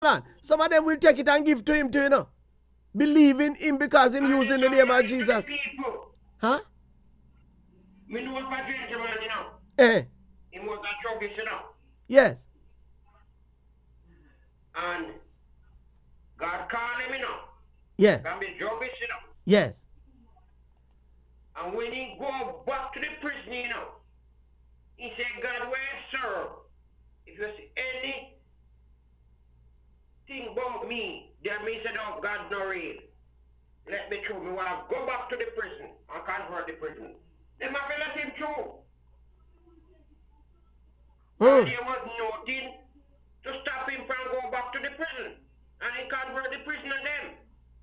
on. Some of them will take it and give to him too, you know. Believe in him because him using the name of Jesus. Huh? Me know what gentleman, you know. Eh. He was a druggist, you know. Yes. And God called him, you know. Yes. God be druggist, you know. Yes. And when he go back to the prison, you know, he said, God, where sir? If you see anything about me, that means that oh, God no real. Let me through. Me want to go back to the prison and convert the prison. Them have to let him through. And there was nothing to stop him from going back to the prison. And he convert the prisoner them.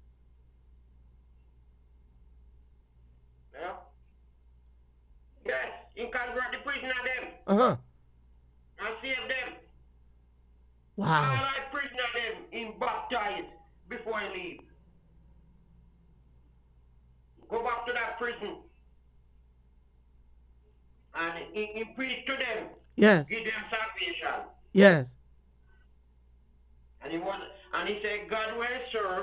Yeah. Yes, he convert the prisoner them. Uh-huh. And save them. Wow. All I prisoner them in baptized before he leave. Go back to that prison. And he preach to them. Yes. Give them salvation. Yes. And he said, God will serve.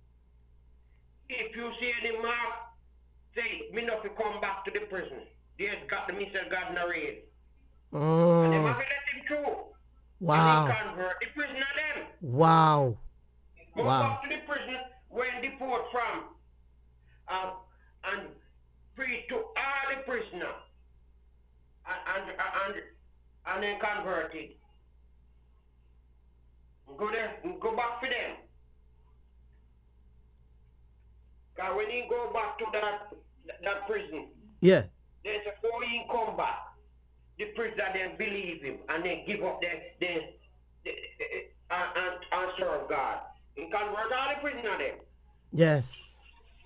If you see any mark, say, me not to come back to the prison. There's God, me say God narrate. And they have to let him through. Wow. And he convert the prisoner them. Wow. Go Wow. back to the prison where he deport from. And preach to all the prisoners. And then converted. Go there, go back for them. Because when he go back to that prison, Yeah. there's a before he come back, the prisoner then believe him and then give up and serve God. He convert all the prisoners then. Yes.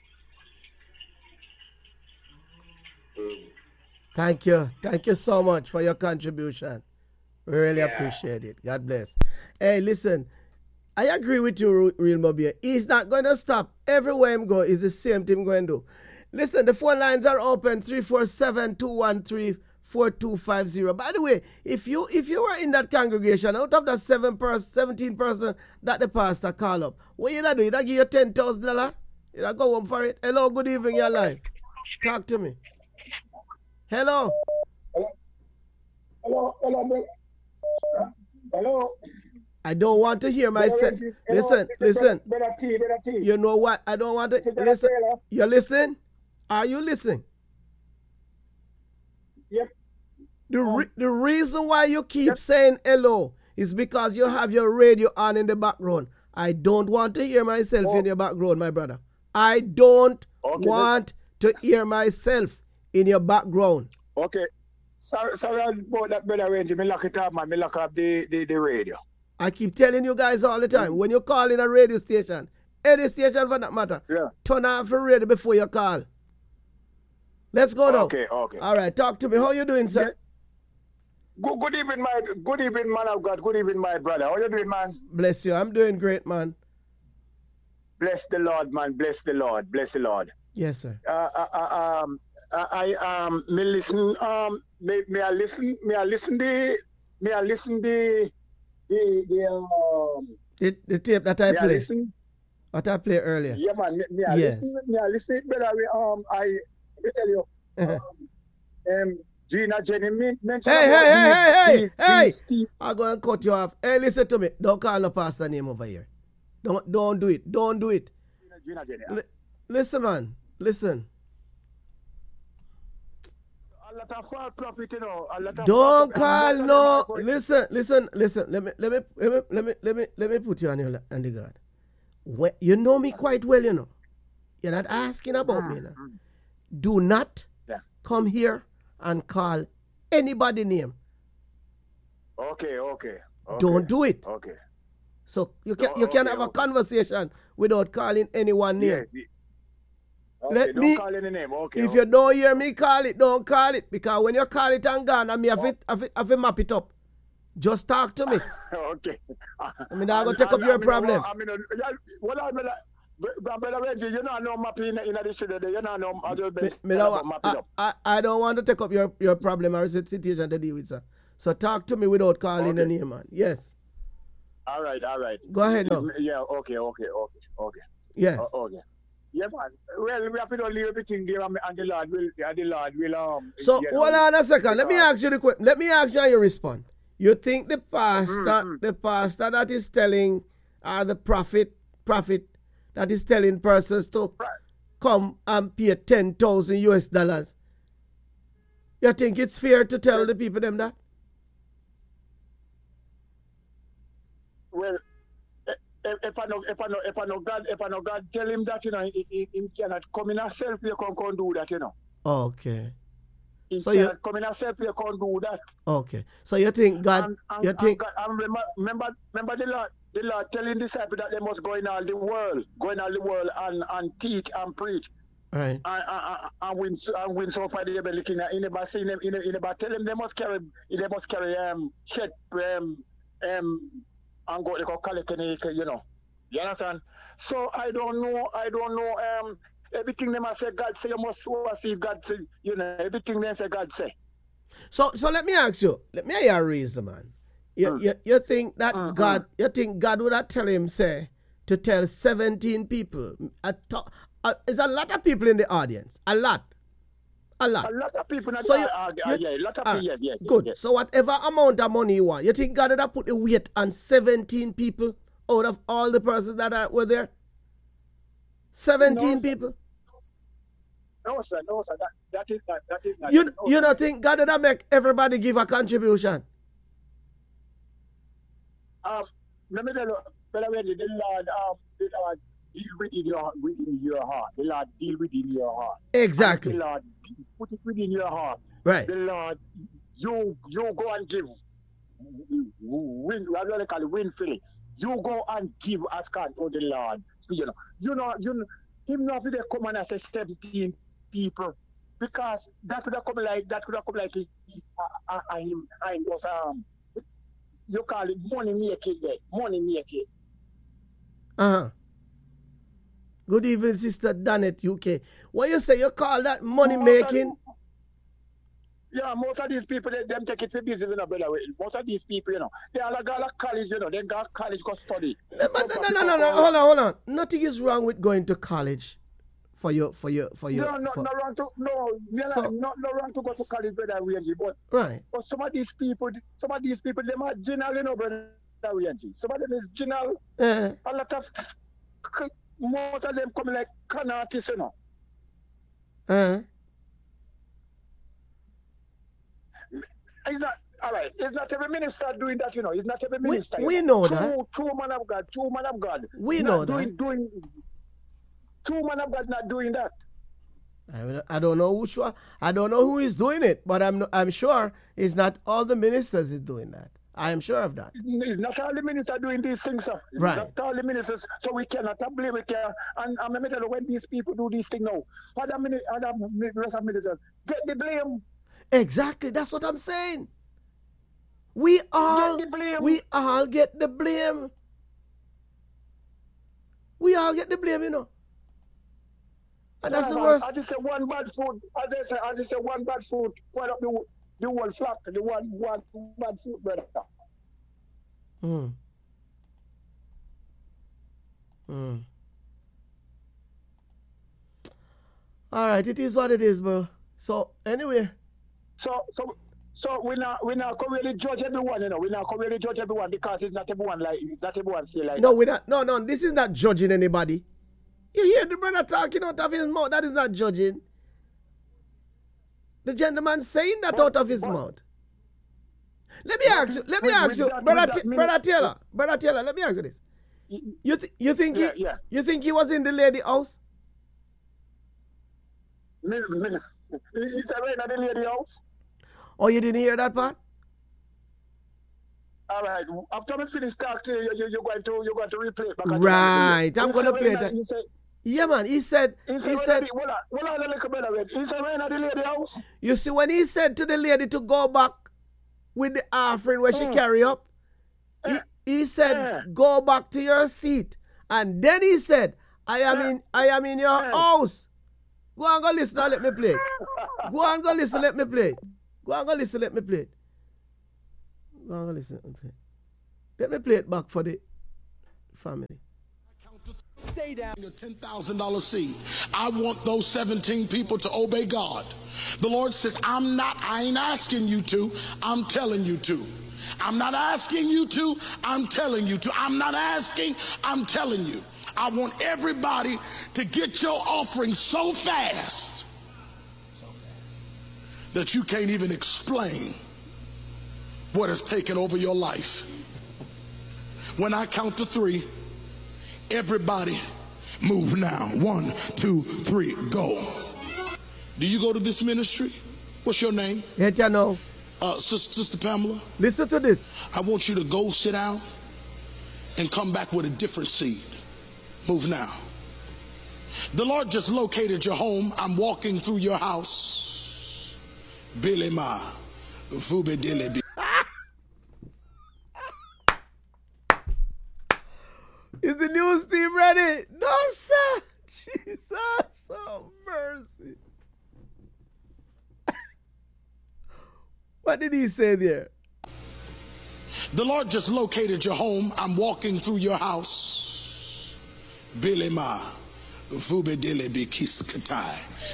Thank you. Thank you so much for your contribution. We really appreciate it. God bless. Hey, listen, I agree with you, Real Mobile. He's not going to stop. Everywhere him go is the same thing going to do. Listen, the phone lines are open, 347-213-4250. By the way, if you were in that congregation, out of that 17 person that the pastor call up, what you do? You give you $10,000? You go home for it? Hello, good evening, you're live. Talk to me. Hello. Hello. I don't want to hear myself. Listen. Better T. You know what? I don't want to listen. You listen? Are you listening? Yep. The reason why you keep saying hello is because you have your radio on in the background. I don't want to hear myself in your background, my brother. I don't want to hear myself in your background. Okay. Sorry about that, brother Randy. Me lock it up, man. Me lock up the radio. I keep telling you guys all the time, when you call in a radio station, any station for that matter, turn off the radio before you call. Let's go now. Okay. All right, talk to me. How you doing, sir? Good evening, man of God. Good evening, my brother. How you doing, man? Bless you. I'm doing great, man. Bless the Lord, man. Bless the Lord. Bless the Lord. Yes, sir. Me listen. May I listen the tape that I played. Listen? What I played earlier. Yeah, man. May I listen? Brother. I tell you. Gina Jenny mentioned. Hey! I'm going to cut you off. Hey, listen to me. Don't call the pastor name over here. Don't do it. Don't do it. Gina Jenny. Listen, man. Listen. Don't call no. Listen. Let me put you on the guard. You know me quite well, you know. You're not asking about me now. Do not come here and call anybody name. Okay. Don't do it. Okay. So you can have a conversation without calling anyone name. Yes. Okay, don't call any name. Okay. If you don't hear me call it, don't call it. Because when you call it and gone, I mean, have to map it up. Just talk to me. Okay. I mean, I'm going to take up your problem. Brother Reggie, you know mapping in the studio. You know I just map it up. I don't want to take up your problem or situation to deal with, sir. So talk to me without calling a name, man. Yes. All right. Go ahead now. Yeah, okay. Yes. Okay. Yeah, man. Well, we have to leave everything there, and the Lord will. So you know, hold on a second. Let me because- ask you the question. Let me ask you how you respond. You think the pastor that is telling, the prophet that is telling persons to Right. come and pay $10,000 US, you think it's fair to tell the people them that? Well, if I know God tell him that, you know, he cannot come in himself, you can't do that, you know. Okay. He So you- cannot come in himself, you can't do that. Okay. So you think God, you think, And remember the Lord telling disciples that they must go in all the world and teach and preach right. and win so far the belly king. He never see them. He never tell them they must carry shed and go collect, you know. You understand? So I don't know. Everything they must say God say, you must see God say, you know, everything they say God say. So let me ask you. Let me hear a reason, man. You think that God? You think God would have tell him say to tell 17 people? There's a lot of people in the audience. A lot. A lot of people. So a lot of people. Yes. Good. Yes. So whatever amount of money you want, you think God would have put the weight on 17 people out of all the persons that were there? 17 No, people. No, sir. That is not. You don't think God would have make everybody give a contribution? Let me tell you, Brother Wendy, the Lord deal within your heart. The Lord deal within your heart. Exactly. And the Lord put it within your heart. Right. The Lord, you go and give. Win Philly. You go and give as God to the Lord. You know, him not for the come and say 17 people, because that could have come like him. You call it money making. Good evening, Sister Danet, UK. What you say? You call that money making? Yeah, most of these people, them take it for business, you know, brother. Most of these people, you know, they all go to college, you know, they go to college to study. No, hold on. Nothing is wrong with going to college for your. No wrong to go to college, brother Wendy, but right. But some of these people, them are general, you know, brother Wendy. Some of them is general. A lot of, most of them come like con artists, you know. It's not all right. It's not every minister doing that, you know. It's not every minister. We know that. True man of God. We know that. True man of God not doing that. I don't know which one. I don't know who is doing it, but I'm sure it's not all the ministers is doing that. I am sure of that. It's not all the ministers doing these things, sir. It's right. Not all the ministers, so we cannot blame. And let me tell you, when these people do these things now, other rest of ministers get the blame. Exactly, that's what I'm saying. We all get the blame. We all get the blame, you know. And that's the worst. As I say, one bad food. As I say, one bad food. Point up the whole flock. The one bad food, brother. All right, it is what it is, bro. So anyway. So we not really judge everyone, you know. We not really judge everyone because it's not everyone still like. No, we're not. No. This is not judging anybody. You hear the brother talking out of his mouth. That is not judging. The gentleman saying that out of his mouth. Let me ask you, brother Taylor. Let me ask you this. You think he was in the lady house? Is that right in the lady house? Oh, you didn't hear that part? All right. After we finish talking, you're going to replay it back. Right. I'm going to play that. Yeah, man. He said. He said, you see, when he said to the lady to go back with the offering where she carry up, he said, go back to your seat. And then he said, I am in your house. Go and go listen and let me play. Let me play it. Let me play it back for the family. Stay down. A $10,000 seed. I want those 17 people to obey God. The Lord says, I ain't asking you to, I'm telling you to. I'm not asking you to, I'm telling you to. I'm not asking, I'm telling you. I want everybody to get your offering so fast that you can't even explain what has taken over your life. When I count to 3, everybody move now. 1, 2, 3, go. Do you go to this ministry? What's your name? Yes, you know. Sister Pamela. Listen to this. I want you to go sit down and come back with a different seed. Move now. The Lord just located your home. I'm walking through your house. Billy Ma. Fube Dilibi. Is the news team ready? No, sir. Jesus, oh mercy. What did he say there? The Lord just located your home. I'm walking through your house. Billy Ma. Fube Dilibi Kiskatai.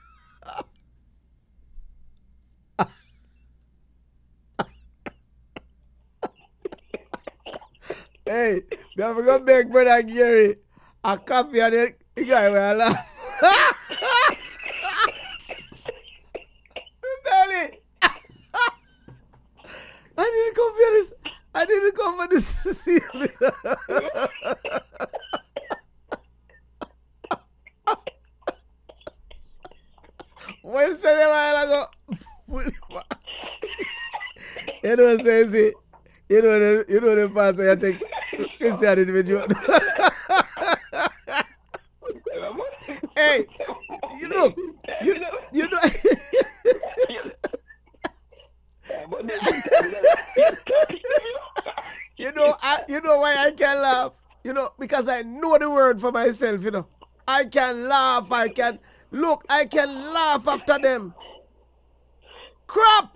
Hey, we have to go beg Brother Gary a copy of the guy where I laugh. Belly. I didn't come for this. I didn't come for this. What you said a while ago? You know what I'm saying? You know the pastor you take Christianity with you. Hey, you know. You know why I can laugh? You know, because I know the word for myself, you know. I can laugh, I can laugh after them. Crap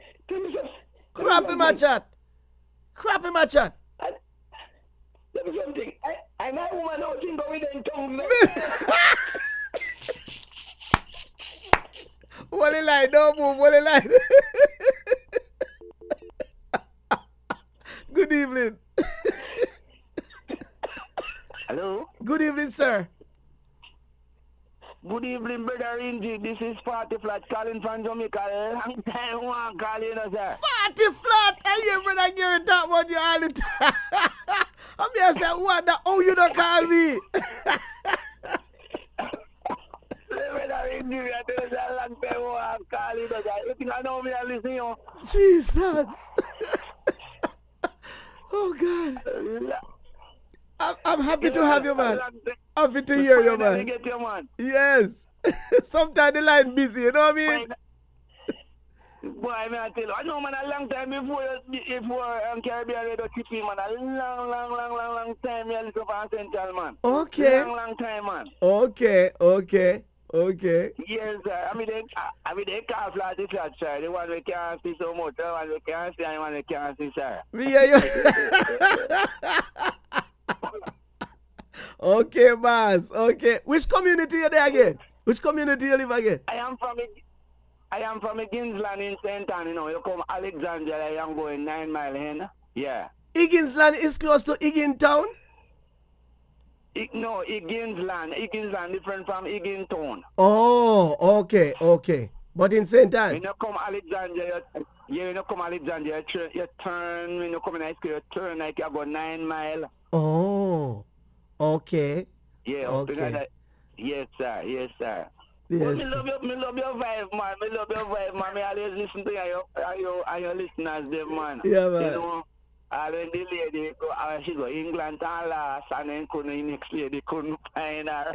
in my chat. Crap in my chat. There was something. I know woman out in going in tongue. What a lie, don't move, what a lie. Good evening. Hello? Good evening, sir. Good evening, brother Indy. This is Party Flat calling from Jamaica. Long time one calling us, sir. Party Flat! I hear brother Gary talk about you all the time. I'm here saying, what the oh you don't call me? Brother Indy, I tell you a long time one calling us. You think I know me and listen you? Jesus. Oh God. I'm happy to have you, man. Happy to hear you, man. Get you, man. Yes. Sometimes the line busy, you know what I mean? Boy, I tell you, I know, man, a long time before Caribbean Radio TV, man, a long time, you listen for Central, man. Okay. Long time, man. Okay. Yes, sir. I mean, they can't fly the flat, sir. The one we can't see so much, the one we can't see, and the one we can't see, sir. Yeah. Okay, boss. Okay. Which community are there again? Which community you live again? I am from Higginsland in St. Anne, you know. You come Alexandria, I am going 9 miles in. Yeah. Higginsland is close to Higgintown? No, Higginsland. Higginsland different from Higgintown. Oh, okay. But in St. Anne? When you come Alexandria, you turn, when you come in high school, you turn like you go 9 miles. Oh, okay. Yeah, okay. Yes, sir. Yes. Well, me love your vibe, man. Me always listen to your listeners, them, man. Yeah, man. You know, when the lady go, she go England and last, and then the next lady couldn't find her.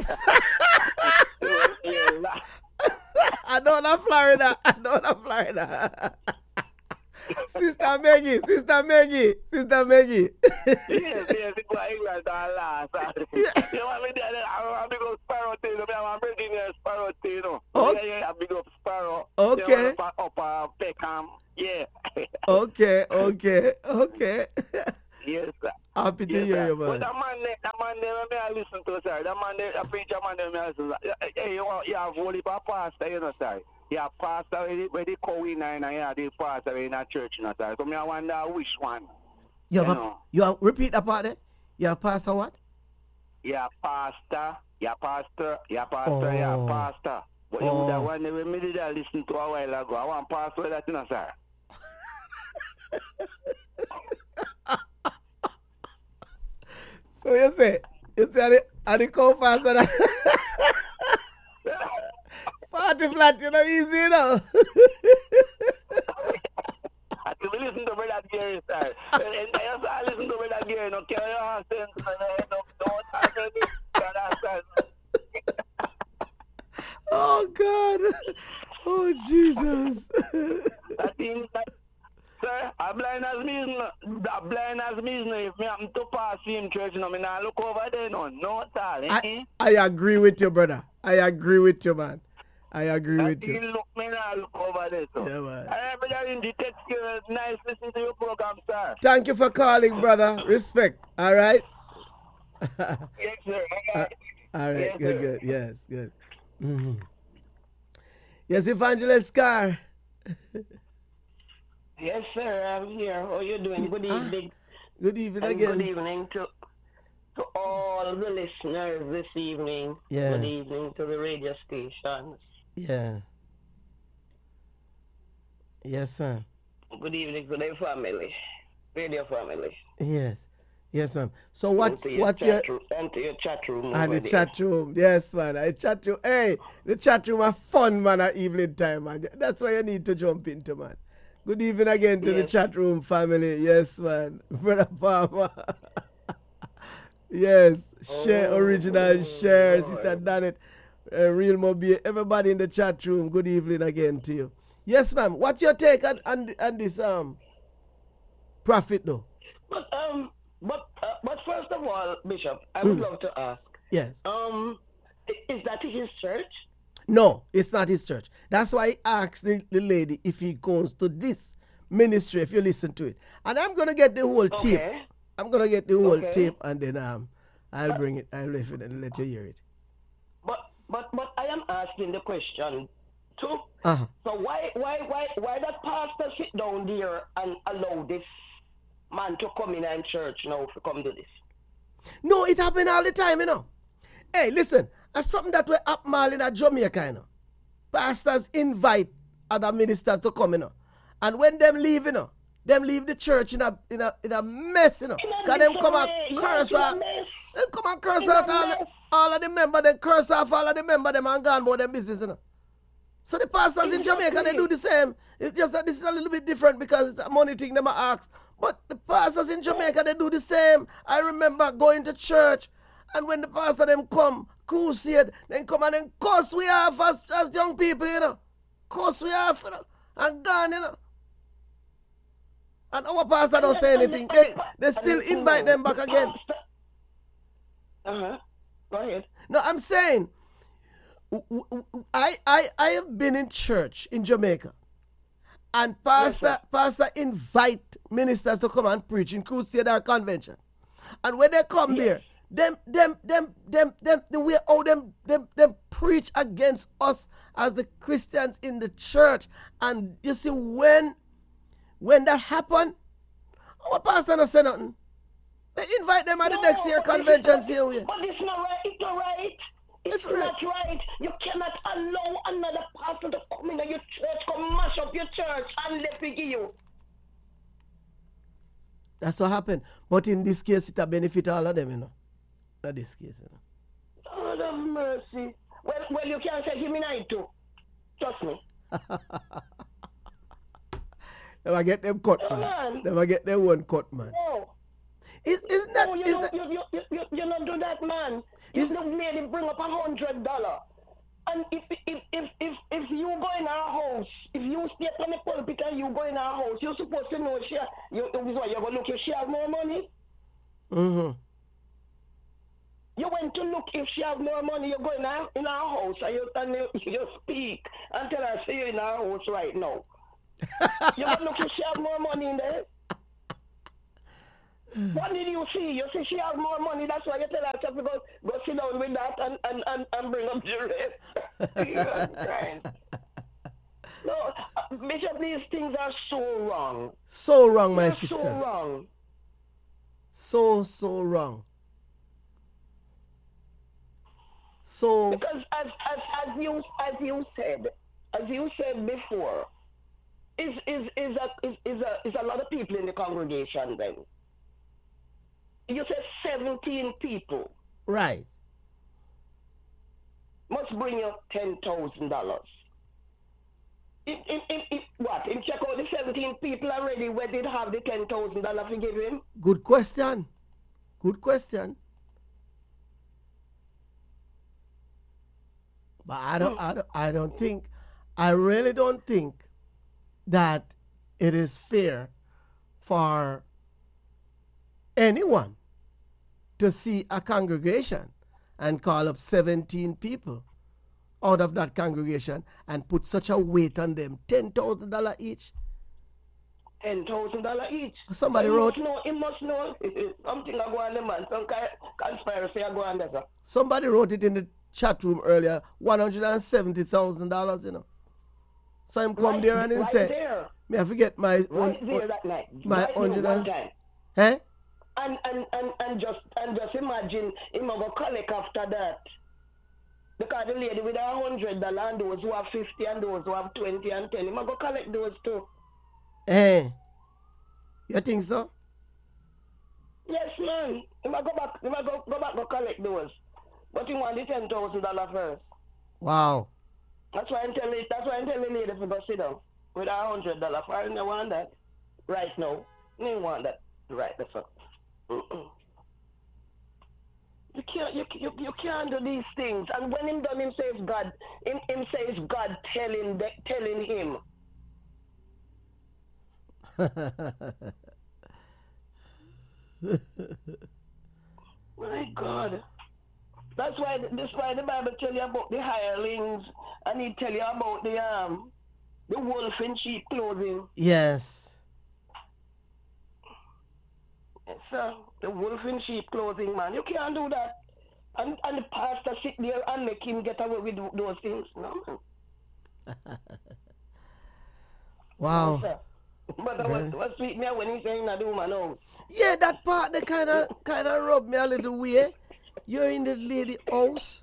I know that Florida. Sister Maggie. Yes, it go England and last. You want me there? I want to go Sparrow Tail. I'm bringing you Sparrow Tail. Okay. Yeah, big up Sparrow. Okay. Up Peckham. Yeah. Okay. Yes, sir. Happy to hear you, man. But that man there, I listen to, sir. That man there, a preacher man there, I listen to. Hey, you have holy pastor, you know, sir. You have pastor where they call in and you have the pastor in a church, you know, sir. So I wonder which one. You have repeat that part there? You have pastor what? Yeah, pastor. But you would have one that we did listen to a while ago. I want pastor that, you know, sir. So you say the co-pastor that party flat, you know, easy, you know. I can listen to Brother Gary, sir. And I listen to Brother Gary, no carry on sense, don't understand. Oh, God. Oh, Jesus. I think that, sir, I'm blind as me, if me happen to pass him church, you know, me not look over there, no at all. I agree with you, brother. I agree with you, man. I agree with you. Look, me not look over there, so. Yeah, man. Brother Indy, take care. Nice listening to your program, sir. Thank you for calling, brother. Respect. All right? Yes, sir. All right. Yes, good. Yes, good. Mm-hmm. Yes, Evangelist Carr. Yes, sir. I'm here. How are you doing? Good evening. Good evening and again. Good evening to all the listeners this evening. Yeah. Good evening to the radio stations. Yeah. Yes, ma'am. Good evening to the family, radio family. Yes. Yes, ma'am. So what's your and to your chat room? And the chat room, yes, man. I chat room. Hey, the chat room are fun, man. At evening time, man. That's why you need to jump into, man. Good evening again to the chat room family. Yes, man. Brother Palmer. Yes. Share original share, Sister Danet, Real Mobile, everybody in the chat room. Good evening again to you. Yes, ma'am. What's your take on this prophet though? But first of all, Bishop, I would love to ask. Yes. Is that his church? No, it's not his church. That's why I asked the lady if he goes to this ministry, if you listen to it. And I'm going to get the whole tape. I'm going to get the whole tape and then I'll bring it. I'll let you hear it. But I am asking the question too. So why that pastor sit down there and allow this man to come in church now to come to this? No, it happen all the time, you know. Hey, listen, that's something that we up mal in Jamaica, you know. Pastors invite other ministers to come, you know. And when them leave, you know, them leave the church in a mess, you know. Because them come and curse out. Them come and curse out all of the members, they curse off all of the members, them and gone about them business, you know. So the pastors in Jamaica, they do the same. It's just that this is a little bit different because it's a money thing them ask. But the pastors in Jamaica, they do the same. I remember going to church, and when the pastor them come, crusade, then come and then curse we off as young people, you know. Curse we off, you know, and gone, you know. And our pastor don't say anything. They still invite them back again. Go ahead. No, I'm saying, I have been in church in Jamaica, and pastor invite ministers to come and preach in crusade or convention, and when they come there, them preach against us as the Christians in the church. And you see, when that happen, our pastor not say nothing. They invite them at the next year convention. But it's not right. It's not right. It's not right. You cannot allow another pastor to come into your church, come mash up your church and let me give you. That's what happened. But in this case, it will benefit all of them, you know. Not this case, you know. God have mercy. Well, you can't say him in I too. Trust me. They will get them cut, man. They will get them one cut, man. No. You don't do that, man. You don't made him bring up $100. And if you go in our house, if you stay on the pulpit and you go in our house, you're supposed to know you're going to look if she has more money. Mm-hmm. You went to look if she has more money, you go in our house and you speak until I see you in our house right now. You want to look if she has more money in there? What did you see? You see she has more money. That's why you tell her to go sit down with that and bring up the rest. No, Bishop, these things are so wrong. So wrong, my sister. So wrong. So wrong. So because as you said before, is a lot of people in the congregation then. You said 17 people. Right. Must bring you $10,000. What? In check out the 17 people already where did have the $10,000 to give him? Good question. Good question. But I really don't think that it is fair for anyone to see a congregation and call up 17 people out of that congregation and put such a weight on them. $10,000 each. $10,000 each. Somebody wrote. He must know something I go on the man. Some conspiracy I go on there. Somebody wrote it in the chat room earlier. $170,000, you know. So him come there and he say, "Me I forget my my $100." Huh? And just imagine him go collect after that. Because the lady with $100 and those who have 50 and those who have 20 and 10, him go collect those too. Eh? You think so? Yes, man. Him go back go collect those. But he want the $10,000 first. Wow. That's why I'm telling the lady to go sit down with $100. I don't want that right now. I don't want that right now. You can't do these things. And when him done, him says God telling him. My God. That's why the Bible tell you about the hirelings, and he tell you about the wolf in sheep clothing. Yes. Yes, sir. The wolf in sheep clothing, man. You can't do that. And the pastor sit there and make him get away with those things. No, man. Wow. Yes, but what sweet me when he's saying I do my nose. Yeah, that part they kind of rubbed me a little weird. You're in the lady house.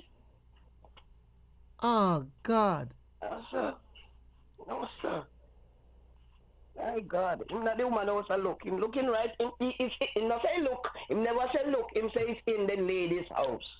Oh God. No, sir. No, sir. My God. Him not the woman house a look. Him looking right. He not say look. Him never say look. Him say he's in the lady's house.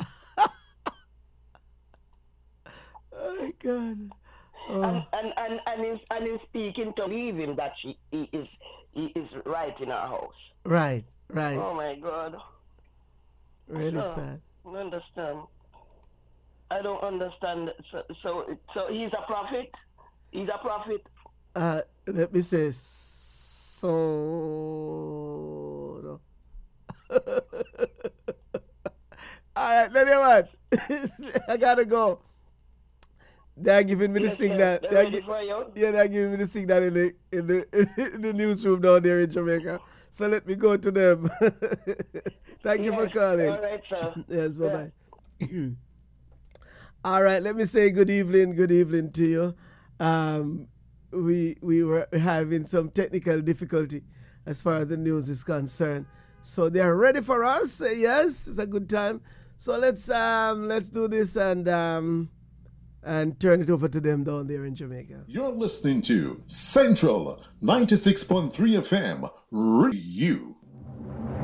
Oh God. Oh. And in speaking to leave him that he is right in her house. Right. Oh my God. Really sad. I understand. I don't understand. So he's a prophet? He's a prophet? Let me say so. No. All right, let me what. I gotta go. They're giving me the signal. They're giving me the signal in the newsroom down there in Jamaica. So let me go to them. Thank you for calling. All right, sir. Yes, bye-bye. All right, let me say good evening to you. We were having some technical difficulty as far as the news is concerned. So they are ready for us. Yes, it's a good time. So let's do this and turn it over to them down there in Jamaica. You're listening to Central 96.3 FM. You.